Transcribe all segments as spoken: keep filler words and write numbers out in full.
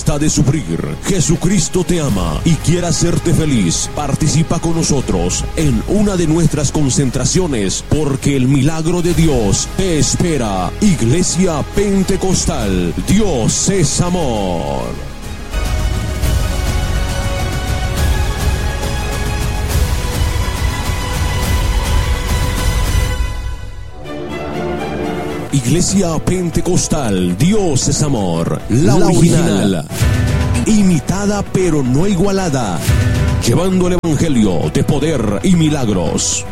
Basta de sufrir. Jesucristo te ama y quiere hacerte feliz. Participa con nosotros en una de nuestras concentraciones, porque el milagro de Dios te espera. Iglesia Pentecostal, Dios es amor. Iglesia Pentecostal, Dios es amor, la, la original, original, imitada pero no igualada, llevando el evangelio de poder y milagros.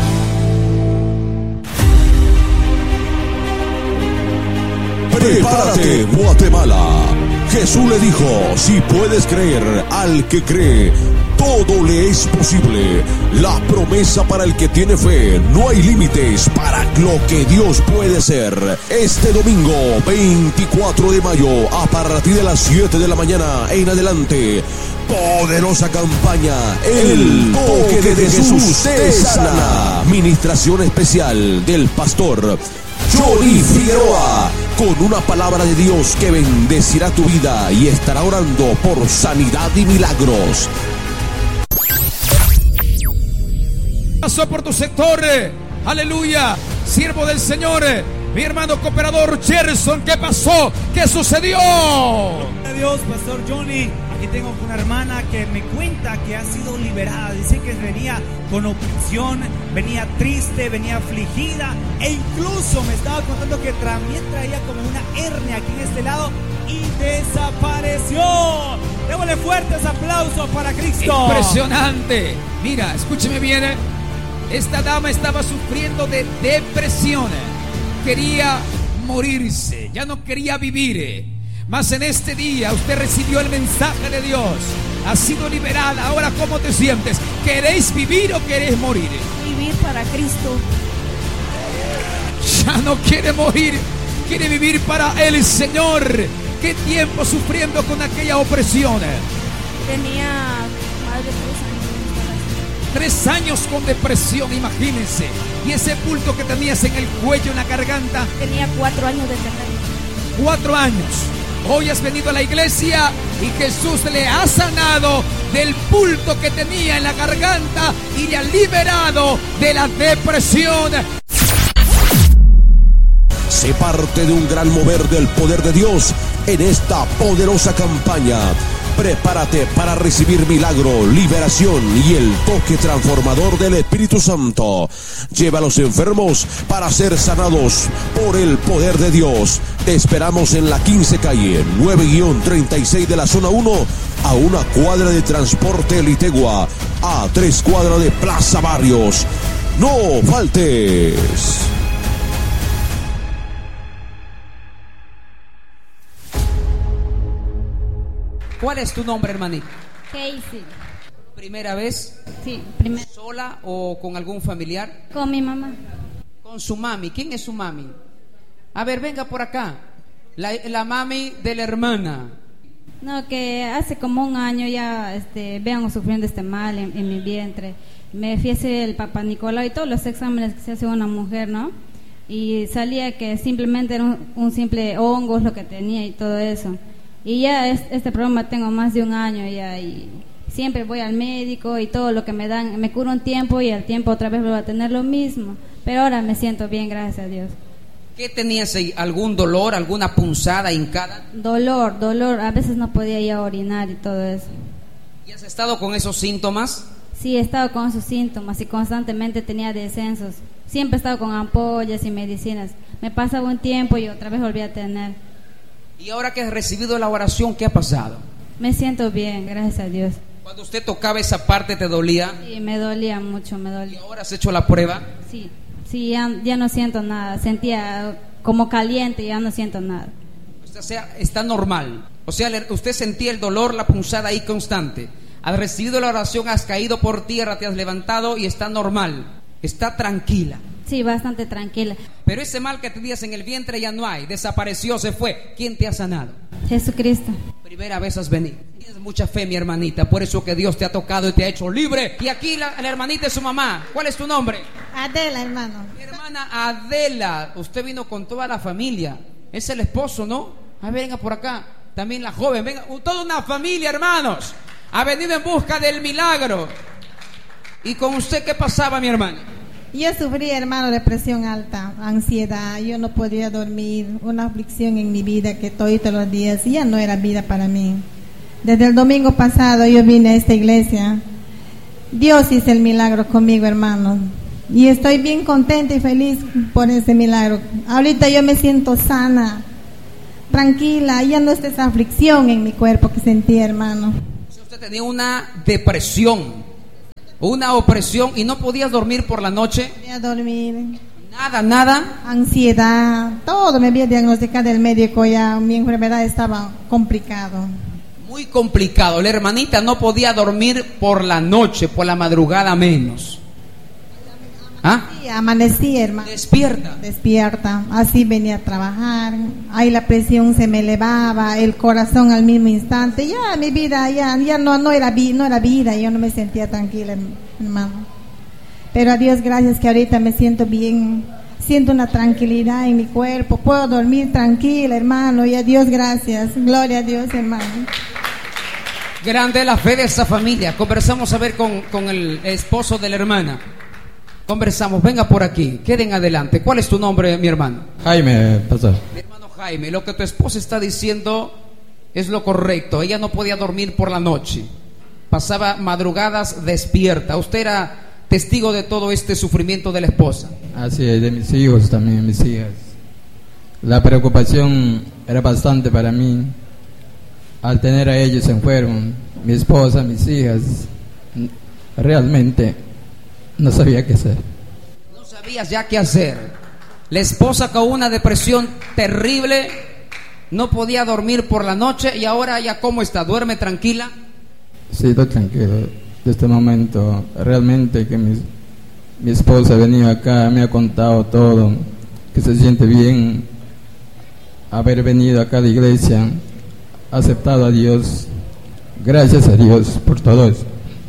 Prepárate, Guatemala. Jesús le dijo: si puedes creer, al que cree, todo le es posible. La promesa para el que tiene fe, no hay límites para lo que Dios puede ser. Este domingo veinticuatro de mayo, a partir de las siete de la mañana en adelante, poderosa campaña, el toque de, de Jesús te sana. Ministración especial del pastor Johnny Figueroa, con una palabra de Dios que bendecirá tu vida y estará orando por sanidad y milagros. Pasó por tu sector, aleluya, siervo del Señor, mi hermano cooperador Gerson. ¿Qué pasó? ¿Qué sucedió? Dios, pastor Johnny, aquí tengo una hermana que me cuenta que ha sido liberada. Dice que venía con opresión, venía triste, venía afligida, e incluso me estaba contando que también traía como una hernia aquí en este lado y desapareció. Démosle fuertes aplausos para Cristo. Impresionante. Mira, escúcheme bien. Esta dama estaba sufriendo de depresión, quería morirse, ya no quería vivir. Mas en este día usted recibió el mensaje de Dios, ha sido liberada. Ahora, ¿cómo te sientes? ¿Queréis vivir o queréis morir? Vivir para Cristo. Ya no quiere morir, quiere vivir para el Señor. ¿Qué tiempo sufriendo con aquella opresión? Tenía más de tres años. Tres años con depresión, imagínense. Y ese bulto que tenías en el cuello, en la garganta. Tenía cuatro años de tener. Cuatro años. Hoy has venido a la iglesia y Jesús le ha sanado del bulto que tenía en la garganta y le ha liberado de la depresión. Sé parte de un gran mover del poder de Dios en esta poderosa campaña. Prepárate para recibir milagro, liberación y el toque transformador del Espíritu Santo. Lleva a los enfermos para ser sanados por el poder de Dios. Te esperamos en la quince calle nueve treinta y seis de la zona uno, a una cuadra de Transporte Litegua, a tres cuadras de Plaza Barrios. No faltes. ¿Cuál es tu nombre, hermanita? Casey. ¿Primera vez? Sí, primera. ¿Sola o con algún familiar? Con mi mamá. Con su mami. ¿Quién es su mami? A ver, venga por acá. La, la mami de la hermana. No, que hace como un año ya este, vengo sufriendo este mal en, en mi vientre. Me fui a hacer el Papá Nicolau y todos los exámenes que se hace una mujer, ¿no? Y salía que simplemente era un, un simple hongo lo que tenía y todo eso. Y ya es, este problema tengo más de un año ya, y siempre voy al médico y todo lo que me dan, me curo un tiempo y al tiempo otra vez vuelvo a tener lo mismo. Pero ahora me siento bien, gracias a Dios. ¿Qué tenías ahí? ¿Algún dolor, alguna punzada, hincada? Dolor, dolor, a veces no podía ir a orinar y todo eso. ¿Y has estado con esos síntomas? Sí, he estado con esos síntomas y constantemente tenía descensos. Siempre he estado con ampollas y medicinas. Me pasaba un tiempo y otra vez volví a tener. Y ahora que has recibido la oración, ¿qué ha pasado? Me siento bien, gracias a Dios. Cuando usted tocaba esa parte, ¿te dolía? Sí, me dolía mucho, me dolía. ¿Y ahora has hecho la prueba? Sí, sí, ya, ya no siento nada. Sentía como caliente y ya no siento nada. O sea, está normal. O sea, usted sentía el dolor, la punzada ahí constante. Has recibido la oración, has caído por tierra, te has levantado y está normal. Está tranquila. Sí, bastante tranquila. Pero ese mal que tenías en el vientre ya no hay, desapareció, se fue. ¿Quién te ha sanado? Jesucristo. Primera vez has venido. Tienes mucha fe, mi hermanita, por eso que Dios te ha tocado y te ha hecho libre. Y aquí la, la hermanita es su mamá. ¿Cuál es tu nombre? Adela, hermano. Mi hermana Adela. Usted vino con toda la familia. Es el esposo, ¿no? A ver, venga por acá. también la joven, venga, toda una familia, hermanos, ha venido en busca del milagro. ¿Y con usted qué pasaba, mi hermana? Yo sufría, hermano, de presión alta, ansiedad, yo no podía dormir, una aflicción en mi vida que todos los días ya no era vida para mí. Desde el domingo pasado yo vine a esta iglesia. Dios hizo el milagro conmigo, hermano, y estoy bien contenta y feliz por ese milagro. Ahorita yo me siento sana, tranquila, ya no está esa aflicción en mi cuerpo que sentía, hermano. Usted tenía una depresión, una opresión y no podía dormir por la noche. No podía dormir. Nada, nada. Ansiedad, todo me había diagnosticado el médico, ya mi enfermedad estaba complicado. Muy complicado. La hermanita no podía dormir por la noche, por la madrugada menos. ¿Ah? Sí, amanecí, hermano. Despierta. Despierta. Así venía a trabajar. Ahí la presión se me elevaba, el corazón al mismo instante. Ya mi vida, ya, ya no, no era vi, no era vida. Yo no me sentía tranquila, hermano. Pero a Dios gracias que ahorita me siento bien. Siento una tranquilidad en mi cuerpo. Puedo dormir tranquila, hermano. Y a Dios gracias. Gloria a Dios, hermano. Grande la fe de esa familia. Conversamos a ver con, con el esposo de la hermana. Conversamos, venga por aquí, queden adelante. ¿Cuál es tu nombre, mi hermano? Jaime, pastor. Mi hermano Jaime, lo que tu esposa está diciendo es lo correcto. Ella no podía dormir por la noche, pasaba madrugadas despierta. Usted era testigo de todo este sufrimiento de la esposa. Así es, de mis hijos también, mis hijas. La preocupación era bastante para mí al tener a ellos enfermos, mi esposa, mis hijas. Realmente no sabía qué hacer. No sabías ya qué hacer. La esposa con una depresión terrible, no podía dormir por la noche. Y ahora ya cómo está, ¿duerme tranquila? Sí, estoy tranquilo. De este momento, realmente que mi, mi esposa ha venido acá, me ha contado todo, que se siente bien haber venido acá a la iglesia, aceptado a Dios. Gracias a Dios por todo eso.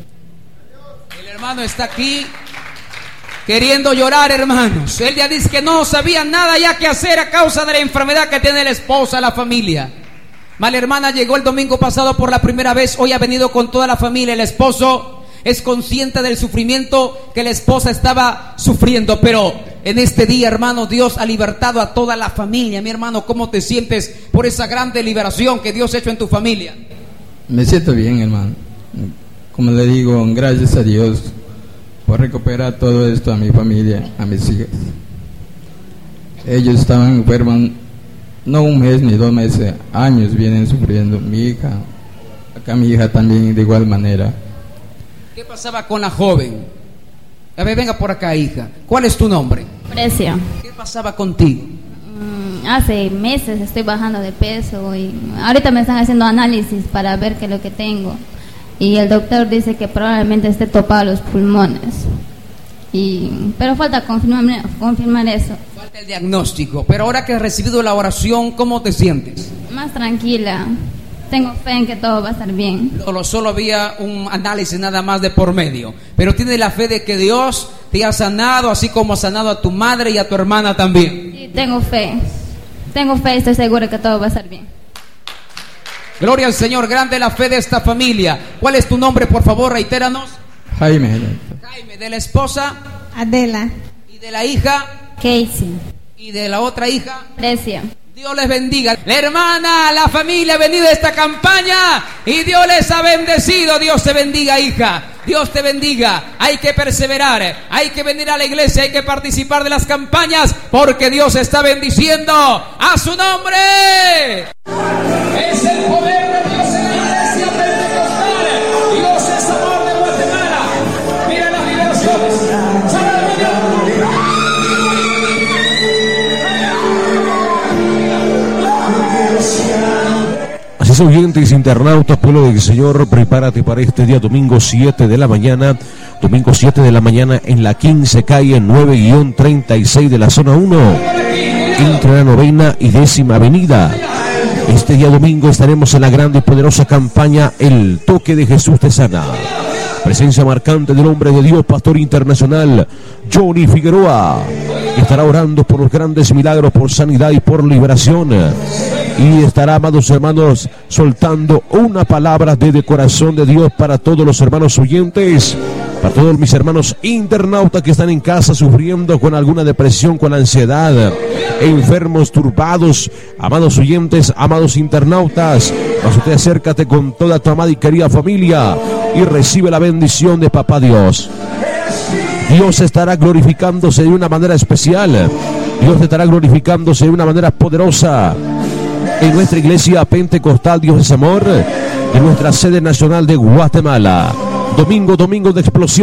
El hermano está aquí queriendo llorar, hermanos. Él ya dice que no sabía nada ya que hacer a causa de la enfermedad que tiene la esposa, la familia. Mas la hermana llegó el domingo pasado por la primera vez, hoy ha venido con toda la familia. El esposo es consciente del sufrimiento que la esposa estaba sufriendo, pero en este día, hermano, Dios ha libertado a toda la familia. Mi hermano, ¿cómo te sientes por esa grande liberación que Dios ha hecho en tu familia? Me siento bien, hermano. Como le digo, gracias a Dios por recuperar todo esto a mi familia, a mis hijas. Ellos estaban enfermos, no un mes ni dos meses, años vienen sufriendo. Mi hija, acá mi hija también de igual manera. ¿Qué pasaba con la joven? A ver, venga por acá, hija. ¿Cuál es tu nombre? Precio. ¿Qué pasaba contigo? Mm, hace meses estoy bajando de peso y ahorita me están haciendo análisis para ver qué es lo que tengo. Y el doctor dice que probablemente esté topado los pulmones. Y, pero falta confirmar, confirmar eso. Falta el diagnóstico. Pero ahora que has recibido la oración, ¿cómo te sientes? Más tranquila. Tengo fe en que todo va a estar bien. Solo, solo había un análisis nada más de por medio. Pero tienes la fe de que Dios te ha sanado, así como ha sanado a tu madre y a tu hermana también. Sí, tengo fe. Tengo fe y estoy segura que todo va a estar bien. Gloria al Señor, grande la fe de esta familia. ¿Cuál es tu nombre, por favor? Reitéranos. Jaime. Jaime, de la esposa. Adela. Y de la hija. Casey. Y de la otra hija. Precio. Dios les bendiga. La hermana, la familia ha venido a esta campaña y Dios les ha bendecido. Dios te bendiga, hija. Dios te bendiga. Hay que perseverar. Hay que venir a la iglesia. Hay que participar de las campañas porque Dios está bendiciendo a su nombre. Es el poder de Dios en la iglesia pentecostal. Dios es amor de Guatemala. Mira las liberaciones. Así es, oyentes, internautas, pueblo del Señor, prepárate para este día domingo siete de la mañana, domingo siete de la mañana en la quince calle nueve guión treinta y seis de la zona uno, entre la novena y décima avenida. Este día domingo estaremos en la grande y poderosa campaña El Toque de Jesús te sana. Presencia marcante del hombre de Dios, pastor internacional Johnny Figueroa, que estará orando por los grandes milagros, por sanidad y por liberación. y estará, amados hermanos, soltando una palabra de, de corazón de Dios para todos los hermanos oyentes, para todos mis hermanos internautas que están en casa sufriendo con alguna depresión, con ansiedad, enfermos, turbados, amados oyentes, amados internautas. Mas usted acércate con toda tu amada y querida familia y recibe la bendición de Papá Dios. Dios estará glorificándose de una manera especial. Dios estará glorificándose de una manera poderosa en nuestra iglesia pentecostal Dios es Amor, en nuestra sede nacional de Guatemala. Domingo, domingo de explosión.